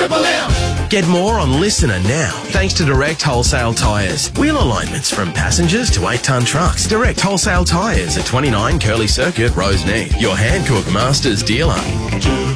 Triple M. Get more on Listener now, thanks to Direct Wholesale Tyres. Wheel alignments from passengers to 8-tonne trucks. Direct Wholesale Tyres at 29 Curly Circuit, Roseneath. Your Hankook Masters dealer.